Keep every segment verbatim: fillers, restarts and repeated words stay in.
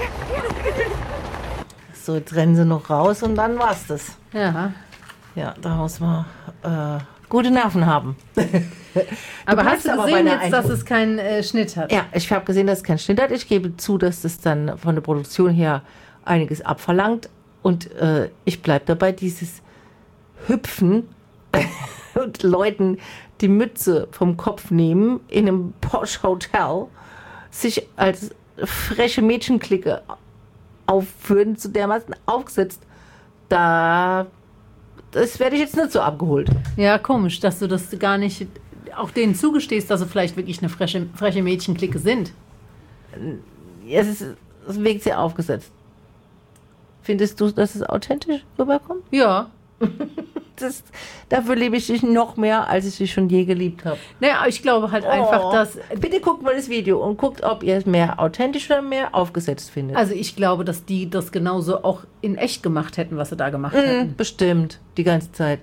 So, jetzt rennen sie noch raus und dann war's das. Ja. Ja, da muss man äh, gute Nerven haben. Aber hast du aber gesehen bei jetzt, einer dass Einfuhr- es keinen äh, Schnitt hat? Ja, ich habe gesehen, dass es keinen Schnitt hat. Ich gebe zu, dass das dann von der Produktion her einiges abverlangt. Und äh, ich bleibe dabei, dieses Hüpfen und Leuten die Mütze vom Kopf nehmen in einem Posh-Hotel, sich als freche Mädchenklicke aufführen, zu dermaßen aufgesetzt. Da, das werde ich jetzt nicht so abgeholt. Ja, komisch, dass du das gar nicht auch denen zugestehst, dass sie vielleicht wirklich eine freche, freche Mädchenklicke sind. Es ist, es wirkt sehr aufgesetzt. Findest du, dass es authentisch rüberkommt? Ja. Das, dafür liebe ich dich noch mehr, als ich dich schon je geliebt habe. Naja, ich glaube halt einfach, dass... Bitte guckt mal das Video und guckt, ob ihr es mehr authentisch oder mehr aufgesetzt findet. Also ich glaube, dass die das genauso auch in echt gemacht hätten, was sie da gemacht Mhm, hätten. bestimmt, die ganze Zeit.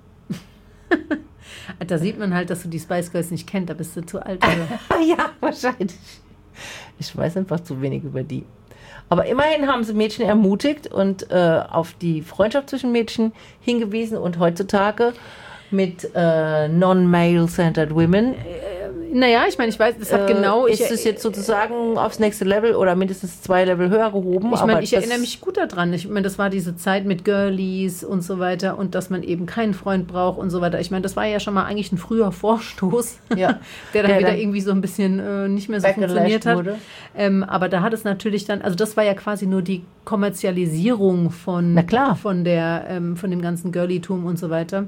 Da sieht man halt, dass du die Spice Girls nicht kennst, da bist du zu alt. Oder? Ja, wahrscheinlich. Ich weiß einfach zu wenig über die. Aber immerhin haben sie Mädchen ermutigt und äh, auf die Freundschaft zwischen Mädchen hingewiesen und heutzutage mit äh, Non-Male-Centered Women. Naja, ich meine, ich weiß, das hat genau... Äh, ich, ist es jetzt sozusagen aufs nächste Level oder mindestens zwei Level höher gehoben? Ich meine, aber ich das- erinnere mich gut daran. Ich meine, das war diese Zeit mit Girlies und so weiter und dass man eben keinen Freund braucht und so weiter. Ich meine, das war ja schon mal eigentlich ein früher Vorstoß, Ja. der dann Der wieder dann irgendwie so ein bisschen äh, nicht mehr so backlash funktioniert hat. wurde. Ähm, aber da hat es natürlich dann, also das war ja quasi nur die Kommerzialisierung von, Na klar. von, der, ähm, von dem ganzen Girlytum und so weiter.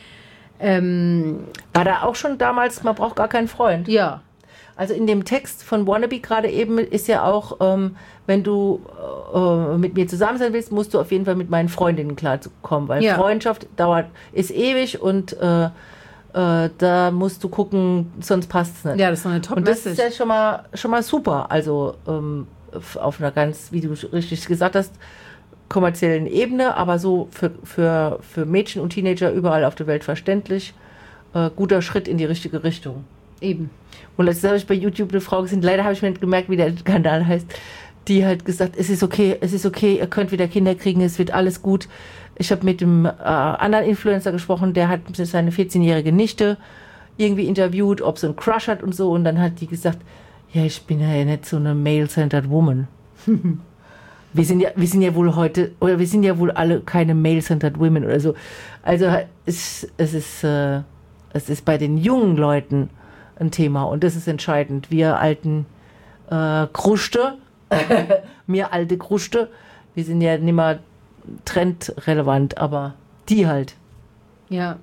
Ähm, War da auch schon damals, man braucht gar keinen Freund. ja. Also in dem Text von Wannabe gerade eben ist ja auch, ähm, wenn du äh, mit mir zusammen sein willst, musst du auf jeden Fall mit meinen Freundinnen klarkommen, weil Ja. Freundschaft dauert, ist ewig und äh, äh, da musst du gucken, sonst passt es nicht. Ja, das ist so eine und das ist Top-Message. ja schon mal, schon mal super, also ähm, f- auf einer ganz, wie du richtig gesagt hast, kommerziellen Ebene, aber so für, für, für Mädchen und Teenager überall auf der Welt verständlich. Äh, guter Schritt in die richtige Richtung. Eben. Und letztens habe ich bei YouTube eine Frau gesehen, leider habe ich mir nicht gemerkt, wie der Kanal heißt, die hat gesagt, es ist okay, es ist okay, ihr könnt wieder Kinder kriegen, es wird alles gut. Ich habe mit dem äh, anderen Influencer gesprochen, der hat seine vierzehnjährige Nichte irgendwie interviewt, ob sie einen Crush hat und so. Und dann hat die gesagt, ja, ich bin ja nicht so eine male-centered woman. Wir sind ja, wir sind ja wohl heute, oder wir sind ja wohl alle keine male-centered women oder so. Also es, es ist, äh, es ist bei den jungen Leuten ein Thema und das ist entscheidend. Wir alten äh, Kruste, mir alte Kruste, wir sind ja nicht mehr trendrelevant, aber die halt. Ja.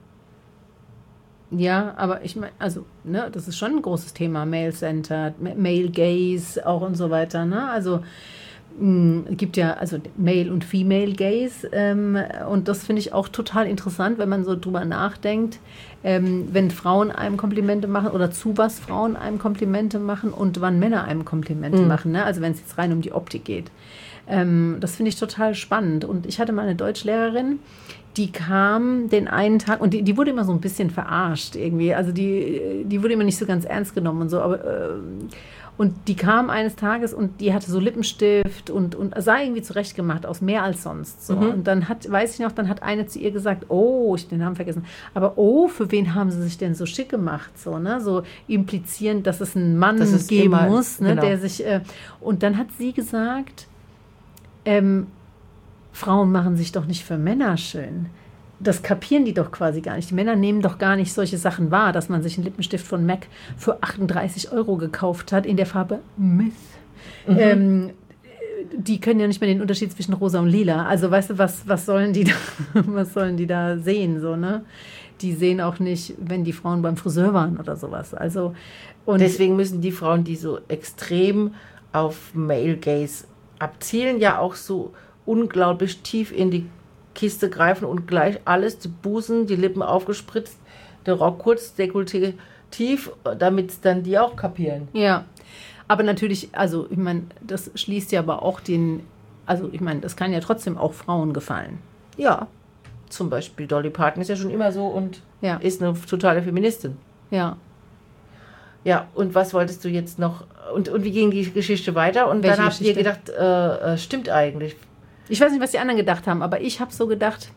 Ja, aber ich meine, also, ne, das ist schon ein großes Thema, Male-Centered, Ma- Male Gaze auch und so weiter, ne, also mh, es gibt ja also Male und Female Gaze ähm, und das finde ich auch total interessant, wenn man so drüber nachdenkt, ähm, wenn Frauen einem Komplimente machen oder zu was Frauen einem Komplimente machen und wann Männer einem Komplimente Mhm. machen, ne, also wenn es jetzt rein um die Optik geht. Ähm, das finde ich total spannend und ich hatte mal eine Deutschlehrerin, die kam den einen Tag und die, die wurde immer so ein bisschen verarscht irgendwie. Also die, die wurde immer nicht so ganz ernst genommen und so. Aber, äh, und die kam eines Tages und die hatte so Lippenstift und, und sah irgendwie zurechtgemacht aus, mehr als sonst. So. Mhm. Und dann hat, weiß ich noch, dann hat eine zu ihr gesagt, oh, ich hab den Namen vergessen, aber oh, für wen haben sie sich denn so schick gemacht? So, ne? So implizierend, dass es einen Mann Das ist geben immer- muss, ne? genau. Der sich. Äh, und dann hat sie gesagt, ähm, Frauen machen sich doch nicht für Männer schön. Das kapieren die doch quasi gar nicht. Die Männer nehmen doch gar nicht solche Sachen wahr, dass man sich einen Lippenstift von MAC für achtunddreißig Euro gekauft hat in der Farbe Myth. Mhm. Ähm, die können ja nicht mehr den Unterschied zwischen rosa und lila. Also weißt du, was, was sollen die da, was sollen die da sehen? So, ne? Die sehen auch nicht, wenn die Frauen beim Friseur waren oder sowas. Also, und Deswegen müssen die Frauen, die so extrem auf Male Gaze abzielen, ja auch so unglaublich tief in die Kiste greifen und gleich alles, die Busen, die Lippen aufgespritzt, der Rock kurz, Dekolleté tief, damit dann die auch kapieren. ja, aber natürlich, also ich meine, das schließt ja aber auch den, also ich meine, das kann ja trotzdem auch Frauen gefallen. Ja, zum Beispiel Dolly Parton ist ja schon immer so und Ja. ist eine totale Feministin. Ja, Ja, und was wolltest du jetzt noch? Und, und wie ging die Geschichte weiter? Und Welche dann habt ihr Geschichte? gedacht, äh, äh, stimmt eigentlich. Ich weiß nicht, was die anderen gedacht haben, aber ich habe so gedacht,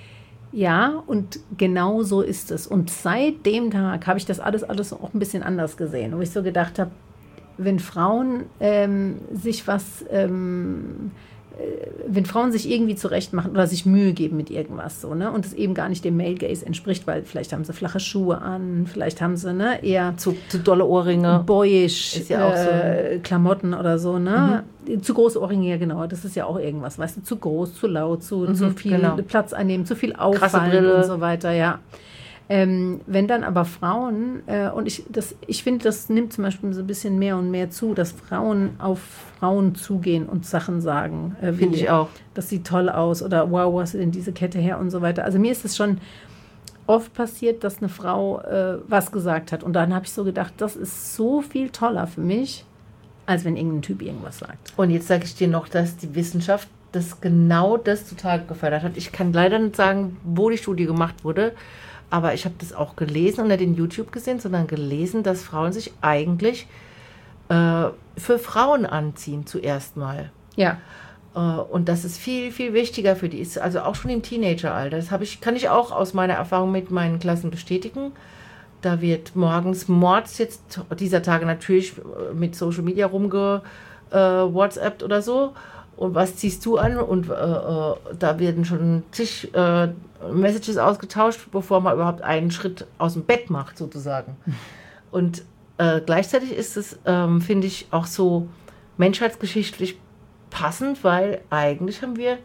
ja, und genau so ist es. Und seit dem Tag habe ich das alles, alles auch ein bisschen anders gesehen, wo ich so gedacht habe, wenn Frauen ähm, sich was, ähm, äh, wenn Frauen sich irgendwie zurechtmachen oder sich Mühe geben mit irgendwas so, ne, und es eben gar nicht dem Male Gaze entspricht, weil vielleicht haben sie flache Schuhe an, vielleicht haben sie ne, eher Zu, zu dolle Ohrringe. boyisch Ist ja auch so. äh, Klamotten oder so, ne? Mhm. Zu große Ohrringe, ja genau, das ist ja auch irgendwas, weißt du, zu groß, zu laut, zu, Mhm, zu viel genau. Platz einnehmen, zu viel Krasse auffallen Brille. und so weiter, ja. Ähm, wenn dann aber Frauen, äh, und ich, das, ich finde, das nimmt zum Beispiel so ein bisschen mehr und mehr zu, dass Frauen auf Frauen zugehen und Sachen sagen. Äh, Finde wie, ich auch. Das sieht toll aus oder wow, wo hast du denn diese Kette her und so weiter. Also mir ist es schon oft passiert, dass eine Frau äh, was gesagt hat und dann habe ich so gedacht, das ist so viel toller für mich, als wenn irgendein Typ irgendwas sagt. Und jetzt sage ich dir noch, dass die Wissenschaft das genau das total gefördert hat. Ich kann leider nicht sagen, wo die Studie gemacht wurde, aber ich habe das auch gelesen und nicht in YouTube gesehen, sondern gelesen, dass Frauen sich eigentlich äh, für Frauen anziehen zuerst mal. Ja. Äh, und das ist viel, viel wichtiger für die ist, also auch schon im Teenageralter. Das habe ich, kann ich auch aus meiner Erfahrung mit meinen Klassen bestätigen. Da wird morgens Mords jetzt dieser Tage natürlich mit Social Media rumge äh, WhatsAppt oder so. Und was ziehst du an? Und äh, äh, da werden schon zig äh, Messages ausgetauscht, bevor man überhaupt einen Schritt aus dem Bett macht, sozusagen. Und äh, gleichzeitig ist es, ähm, finde ich, auch so menschheitsgeschichtlich passend, weil eigentlich haben wir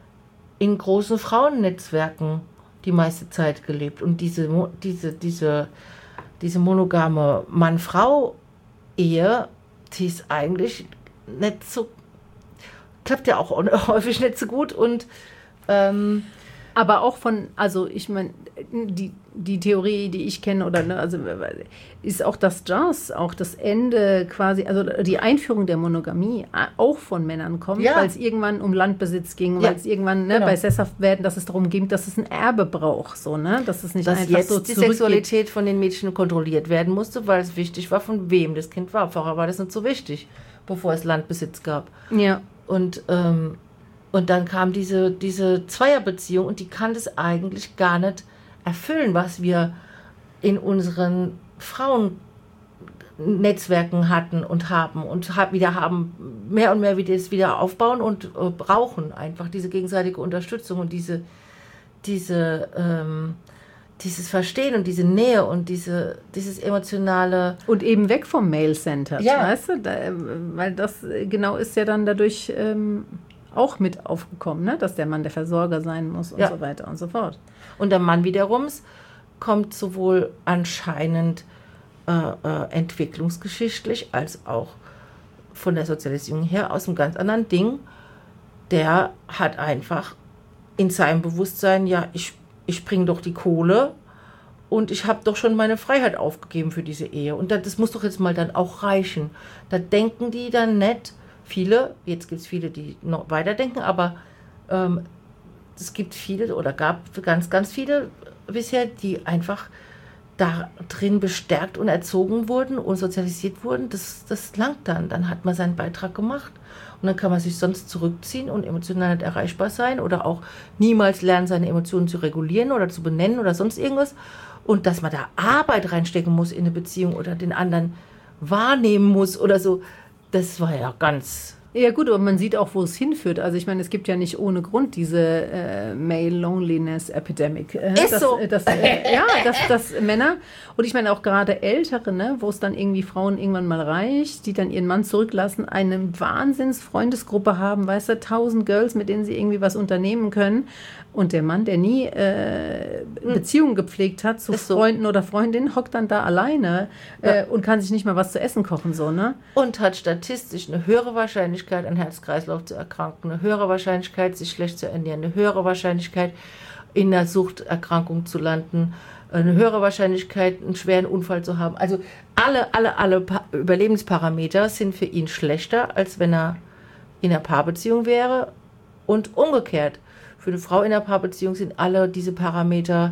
in großen Frauennetzwerken die meiste Zeit gelebt. Und diese, diese, diese, diese monogame Mann-Frau-Ehe, die ist eigentlich nicht so, klappt ja auch häufig nicht so gut. Und ähm, aber auch von, also ich meine, die, die Theorie, die ich kenne, oder ne, also ist auch das Jazz, auch das Ende quasi, also die Einführung der Monogamie auch von Männern kommt, Ja. weil es irgendwann um Landbesitz ging, Ja. weil es irgendwann ne, Genau. bei Sesshaftwerden, dass es darum ging, dass es ein Erbe braucht, so, ne? Dass es nicht dass einfach jetzt so die zurückgeht. Sexualität von den Mädchen kontrolliert werden musste, weil es wichtig war, von wem das Kind war. Vorher war das nicht so wichtig, bevor es Landbesitz gab. Ja. Und, ähm, und dann kam diese, diese Zweierbeziehung und die kann das eigentlich gar nicht erfüllen, was wir in unseren Frauennetzwerken hatten und haben und hab, wieder haben, mehr und mehr wieder das wieder aufbauen und äh, brauchen einfach diese gegenseitige Unterstützung und diese, diese, ähm, dieses Verstehen und diese Nähe und diese, dieses emotionale. Und eben weg vom Male-Center, Ja. weißt du? Da, äh, weil das äh, genau ist ja dann dadurch ähm, auch mit aufgekommen, ne? Dass der Mann der Versorger sein muss und Ja. so weiter und so fort. Und der Mann wiederum kommt sowohl anscheinend äh, äh, entwicklungsgeschichtlich als auch von der Sozialisierung her aus einem ganz anderen Ding. Der hat einfach in seinem Bewusstsein, ja, ich, ich bringe doch die Kohle und ich habe doch schon meine Freiheit aufgegeben für diese Ehe. Und das, das muss doch jetzt mal dann auch reichen. Da denken die dann nicht, viele, jetzt gibt es viele, die noch weiterdenken, aber ähm, es gibt viele oder gab ganz, ganz viele bisher, die einfach da drin bestärkt und erzogen wurden und sozialisiert wurden. Das, das langt dann. Dann hat man seinen Beitrag gemacht und dann kann man sich sonst zurückziehen und emotional nicht erreichbar sein oder auch niemals lernen, seine Emotionen zu regulieren oder zu benennen oder sonst irgendwas. Und dass man da Arbeit reinstecken muss in eine Beziehung oder den anderen wahrnehmen muss oder so, das war ja ganz... Ja gut, aber man sieht auch, wo es hinführt. Also ich meine, es gibt ja nicht ohne Grund diese äh, Male Loneliness Epidemic. Äh, Ist dass, so. äh, Dass, äh, ja, dass, dass Männer, und ich meine auch gerade Ältere, ne, wo es dann irgendwie Frauen irgendwann mal reicht, die dann ihren Mann zurücklassen, eine Wahnsinns-Freundesgruppe haben, weißt du, tausend Girls, mit denen sie irgendwie was unternehmen können. Und der Mann, der nie äh, Beziehungen gepflegt hat zu Ist so. Freunden oder Freundinnen, hockt dann da alleine äh, Ja. und kann sich nicht mal was zu essen kochen, so, ne? Und hat statistisch eine höhere Wahrscheinlichkeit, an Herz-Kreislauf zu erkranken, eine höhere Wahrscheinlichkeit, sich schlecht zu ernähren, eine höhere Wahrscheinlichkeit, in einer Suchterkrankung zu landen, eine höhere Wahrscheinlichkeit, einen schweren Unfall zu haben. Also alle, alle, alle pa- Überlebensparameter sind für ihn schlechter, als wenn er in einer Paarbeziehung wäre und umgekehrt. Für eine Frau in einer Paarbeziehung sind alle diese Parameter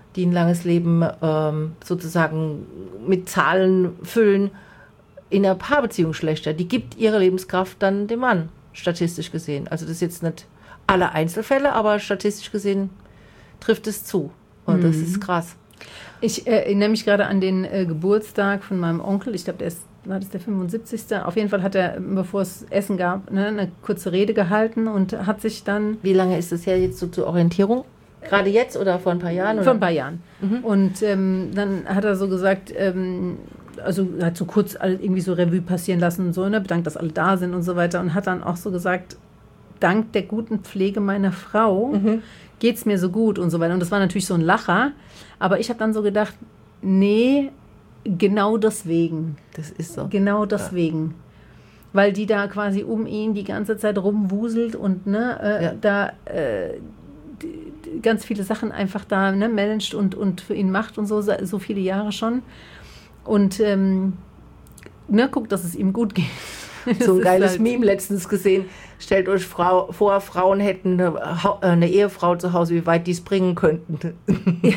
die ein langes Leben ähm, sozusagen mit Zahlen füllen, in einer Paarbeziehung schlechter. Die gibt ihre Lebenskraft dann dem Mann, statistisch gesehen. Also das ist jetzt nicht alle Einzelfälle, aber statistisch gesehen trifft es zu. Und mhm. das ist krass. Ich äh, erinnere mich gerade an den äh, Geburtstag von meinem Onkel. Ich glaube, der ist, war das der fünfundsiebzigste Auf jeden Fall hat er, bevor es Essen gab, ne, eine kurze Rede gehalten und hat sich dann... Wie lange ist das her jetzt so zur Orientierung? Gerade jetzt oder vor ein paar Jahren? Oder? Vor ein paar Jahren. Mhm. Und ähm, dann hat er so gesagt, ähm, also hat so kurz irgendwie so Revue passieren lassen und so, ne, bedankt, dass alle da sind und so weiter. Und hat dann auch so gesagt, dank der guten Pflege meiner Frau mhm. geht es mir so gut und so weiter. Und das war natürlich so ein Lacher. Aber ich habe dann so gedacht, nee, genau deswegen. Das ist so. Genau deswegen. Ja. Weil die da quasi um ihn die ganze Zeit rumwuselt und ne, äh, ja. da äh, die, die ganz viele Sachen einfach da ne, managt und, und für ihn macht und so, so viele Jahre schon. Und ähm, ne, guckt, dass es ihm gut geht. So ein geiles halt Meme letztens gesehen. Stellt euch Frau, vor, Frauen hätten eine, eine Ehefrau zu Hause, wie weit die es bringen könnten. Ja,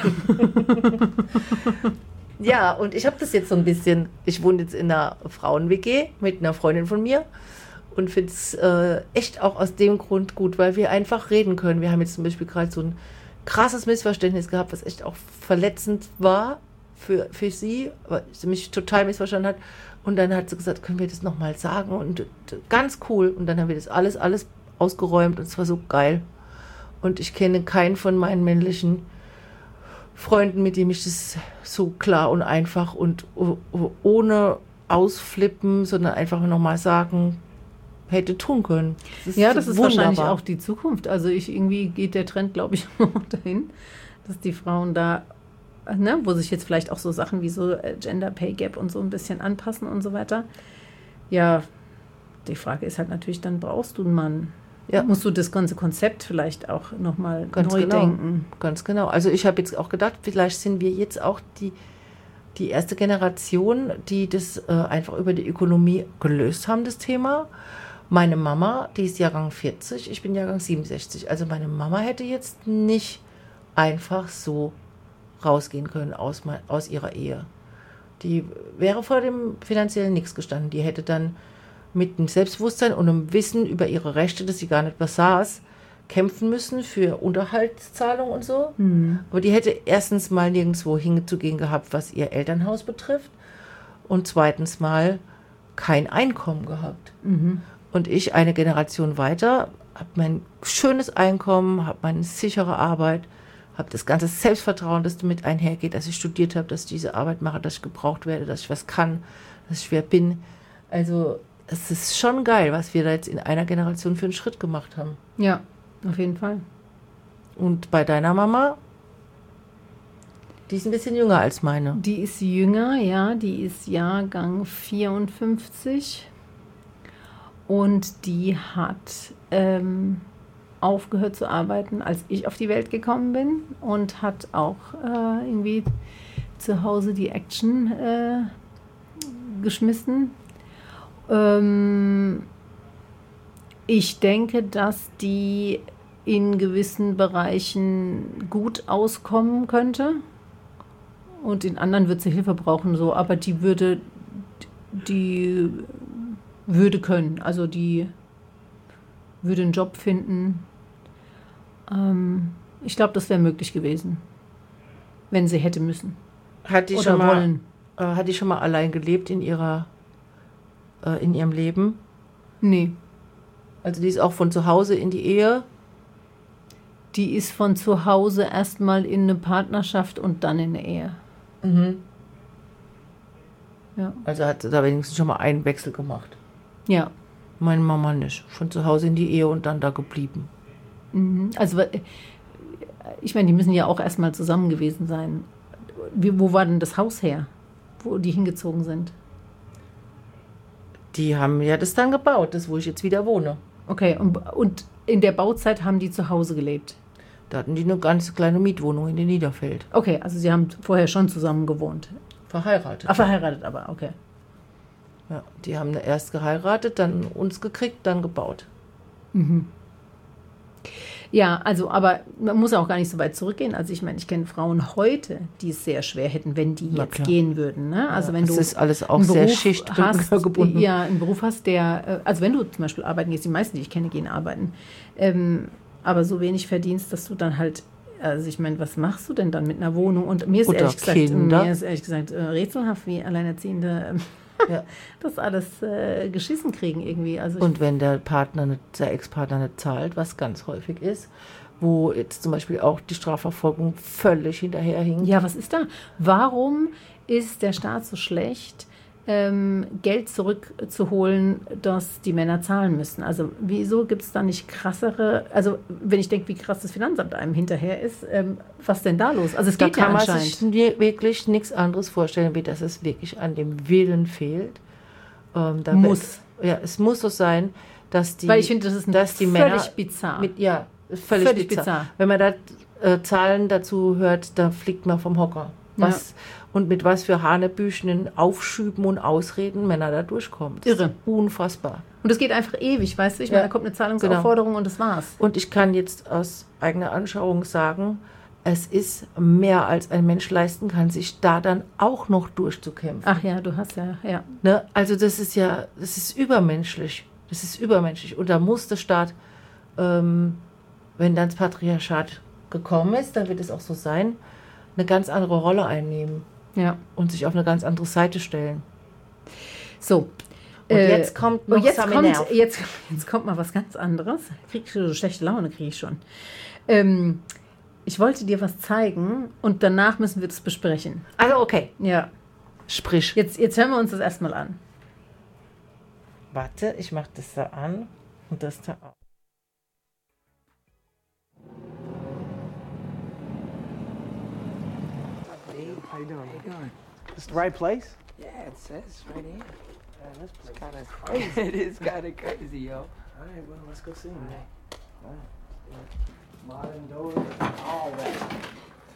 ja, und ich habe das jetzt so ein bisschen, ich wohne jetzt in einer Frauen-W G mit einer Freundin von mir und finde es äh, echt auch aus dem Grund gut, weil wir einfach reden können. Wir haben jetzt zum Beispiel gerade so ein krasses Missverständnis gehabt, was echt auch verletzend war für, für sie, weil sie mich total missverstanden hat. Und dann hat sie gesagt, können wir das nochmal sagen? Und ganz cool. Und dann haben wir das alles, alles ausgeräumt und es war so geil. Und ich kenne keinen von meinen männlichen Freunden, mit dem ich das so klar und einfach und ohne ausflippen, sondern einfach nochmal sagen, hätte tun können. Das ja, das ist wunderbar. Wahrscheinlich auch die Zukunft. Also ich, irgendwie geht der Trend, glaube ich, dahin, dass die Frauen da, ne, wo sich jetzt vielleicht auch so Sachen wie so Gender Pay Gap und so ein bisschen anpassen und so weiter. Ja, die Frage ist halt natürlich, dann brauchst du einen Mann. Ja. Musst du das ganze Konzept vielleicht auch nochmal neu genau. denken. Ganz genau. Also ich habe jetzt auch gedacht, vielleicht sind wir jetzt auch die, die erste Generation, die das äh, einfach über die Ökonomie gelöst haben, das Thema. Meine Mama, die ist Jahrgang vierzig, ich bin Jahrgang siebenundsechzig. Also meine Mama hätte jetzt nicht einfach so rausgehen können aus, aus ihrer Ehe. Die wäre vor dem finanziellen Nichts gestanden. Die hätte dann mit dem Selbstbewusstsein und einem Wissen über ihre Rechte, das sie gar nicht besaß, kämpfen müssen für Unterhaltszahlung und so. Mhm. Aber die hätte erstens mal nirgendwo hinzugehen gehabt, was ihr Elternhaus betrifft. Und zweitens mal kein Einkommen gehabt. Mhm. Und ich, eine Generation weiter, habe mein schönes Einkommen, habe meine sichere Arbeit, habe das ganze Selbstvertrauen, das damit einhergeht, dass ich studiert habe, dass ich diese Arbeit mache, dass ich gebraucht werde, dass ich was kann, dass ich wer bin. Also es ist schon geil, was wir da jetzt in einer Generation für einen Schritt gemacht haben. Ja, auf jeden Fall. Und bei deiner Mama, die ist ein bisschen jünger als meine. Die ist jünger, ja, die ist Jahrgang vierundfünfzig und die hat ähm, aufgehört zu arbeiten, als ich auf die Welt gekommen bin und hat auch äh, irgendwie zu Hause die Action äh, geschmissen. Ähm, ich denke, dass die in gewissen Bereichen gut auskommen könnte und in anderen wird sie Hilfe brauchen, so, aber die würde die würde können, also die würde einen Job finden. Ähm, ich glaube, das wäre möglich gewesen, wenn sie hätte müssen. Hat die, schon mal, äh, hat die schon mal allein gelebt in ihrer äh, in ihrem Leben? Nee. Also die ist auch von zu Hause in die Ehe? Die ist von zu Hause erstmal in eine Partnerschaft und dann in eine Ehe. Mhm. Ja. Also hat sie da wenigstens schon mal einen Wechsel gemacht? Ja. Meine Mama nicht. Von zu Hause in die Ehe und dann da geblieben. Mhm. Also ich meine, die müssen ja auch erstmal zusammen gewesen sein. Wie, wo war denn das Haus her, wo die hingezogen sind? Die haben ja das dann gebaut, das wo ich jetzt wieder wohne. Okay, und, und in der Bauzeit haben die zu Hause gelebt? Da hatten die eine ganz kleine Mietwohnung in den Niederfeld. Okay, also sie haben vorher schon zusammen gewohnt. Verheiratet. Ach, verheiratet aber, okay. Ja, die haben erst geheiratet, dann uns gekriegt, dann gebaut. Mhm. Ja, also, aber man muss auch gar nicht so weit zurückgehen. Also ich meine, ich kenne Frauen heute, die es sehr schwer hätten, wenn die Na jetzt klar. gehen würden. Ne? Also Ja, wenn das du ist alles auch einen sehr Beruf Schicht- hast, gebunden. ja, einen Beruf hast, der, äh, also wenn du zum Beispiel arbeiten gehst, die meisten, die ich kenne, gehen arbeiten, ähm, aber so wenig verdienst, dass du dann halt, also ich meine, was machst du denn dann mit einer Wohnung? Und mir ist Oder ehrlich gesagt, Kinder. mir ist ehrlich gesagt äh, rätselhaft, wie Alleinerziehende ähm, Ja. das alles äh, geschissen kriegen irgendwie. Also ich, Und wenn der Partner, nicht, der Ex-Partner nicht zahlt, was ganz häufig ist, wo jetzt zum Beispiel auch die Strafverfolgung völlig hinterherhinkt. ja, was ist da? Warum ist der Staat so schlecht, ähm, Geld zurückzuholen, das die Männer zahlen müssen? Also wieso gibt es da nicht krassere, also wenn ich denke, wie krass das Finanzamt einem hinterher ist, ähm, was denn da los? Also es Da geht ja kann man anscheinend. sich nie- wirklich nichts anderes vorstellen, wie dass es wirklich an dem Willen fehlt. Ähm, da Muss. Wird, ja, es muss so sein, dass die, Weil ich finde, das ist dass die völlig Männer bizarr. Mit, ja, ist völlig, Völlig bizarr. bizarr. Wenn man da äh, Zahlen dazu hört, da fliegt man vom Hocker. Was, Und mit was für hanebüchenen Aufschüben und Ausreden Männer da durchkommen. Das Irre. ist unfassbar. Und es geht einfach ewig, weißt du? Ich Ja, meine, da kommt eine Zahlungsaufforderung und das war's. Und ich kann jetzt aus eigener Anschauung sagen, es ist mehr als ein Mensch leisten kann, sich da dann auch noch durchzukämpfen. Ach ja, du hast ja, ja. Ne? Also das ist ja, das ist übermenschlich. Das ist übermenschlich. Und da muss der Staat, ähm, wenn dann das Patriarchat gekommen ist, dann wird es auch so sein, eine ganz andere Rolle einnehmen Ja. und sich auf eine ganz andere Seite stellen. So. Und Äh, jetzt kommt noch und jetzt Same kommt, Nerv. jetzt, jetzt kommt mal was ganz anderes. Krieg ich so schlechte Laune, kriege ich schon. Ähm, ich wollte dir was zeigen und danach müssen wir das besprechen. Also okay, Ja. sprich. Jetzt, jetzt hören wir uns das erstmal an. Warte, ich mache das da an und das da auch. How you doing? How you doing? This the right place? Yeah, it says right here. Uh, this place kind of crazy. It is kind of crazy, yo. All right, well, let's go see him. All right. Modern doors.